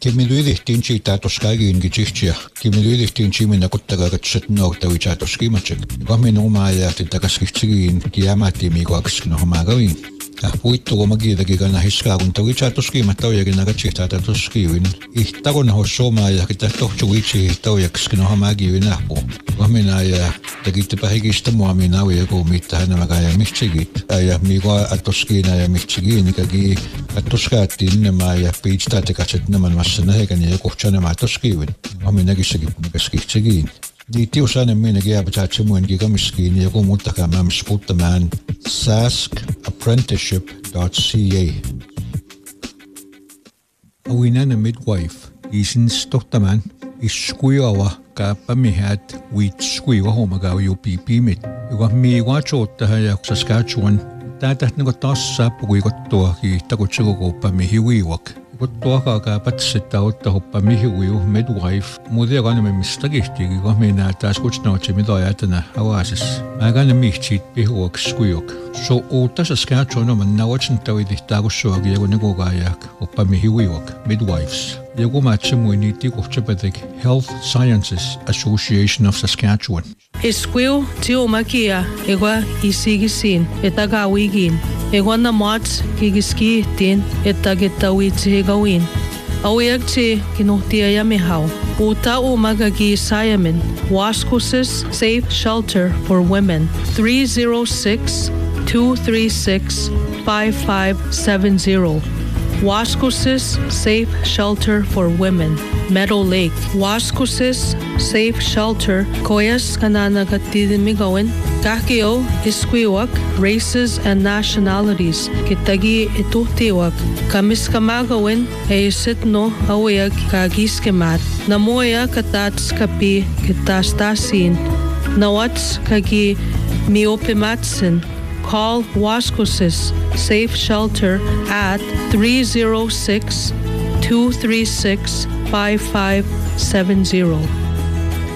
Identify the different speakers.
Speaker 1: Kimiluidihtiin taatoskaagiin gichihtia. Kimiluidihtiin chimina kuttagagatsat noortawi taatoskimatsak. Kahminumaajahti takaskihtsigiin kiamaattimiikuakskinohamaagawiin. Puittuko magiidagigana hiskaagun tawichaatuskimattauyakin nagatsihtaatatuskiwin. Ihtagonahossoomaajakin tahtohtuwitsi hihtaujakskinohamaagiwin ahpu. Kahminaaja tagittipahikistammuaminaawiyaku miittahanamagaaja mihtsigit. Ja miiko atoskiina ja mihtsigin ikagi atoskaattiin nämä ja piitstaatikatset nämän massana heikän ja kohtsanema atoskiwin. Kahminagissakin nagaskihtsigiin. Tiusainen minäkin jääpätäätsä muinkin kamiskiin ja kun muuttakaa mä sputtamaan saskapprenticeship.ca. Awinana midwife isins tohtamaan iskuiawa kaappamihat wiitskuiwa homagaaw pipimit. Joka miiwa tsoottaa ja Saskatchewan täältä taas saappukuikottua kiittäkutsiko kooppamihiwiiwak. Tuokaa patsit autta hoppa mihiuju midwife muuten kannamme mistä kihtiikin kun minä taas kutsinautsi mitä ajatana havasis. Mä kannan mihtiit pihuoks kujok. So uutta Saskatchewan on nauatsin tawidihtaa kussuakin joku nekogajak hoppa mihiujuak midwives. Joku matsi muiniitti kuhtsapatik Health Sciences Association of Saskatchewan.
Speaker 2: Iskuiu tiomakia egwa isigisiin etagawigiin. Egwana mats kigiskiihtiin etagetawiitsihigawin. Awiagti kinuhtiayamihau. Uta umagagi sayamin. Waskusis Safe Shelter for Women. 306-236-5570. Waskusis Safe Shelter for Women. Meadow Lake. Waskusis Safe Shelter. Koyas kananagatidimigawin. Kahkio iskuiwak races and nationalities. Kitagi ituhtiwak. Kamiskamagawin eisitno awiyag kagiskemat. Namoya katats kapi kitastasin. Nawats kagi miopimatsin. Call Waskusis Safe Shelter at 306-236-5570.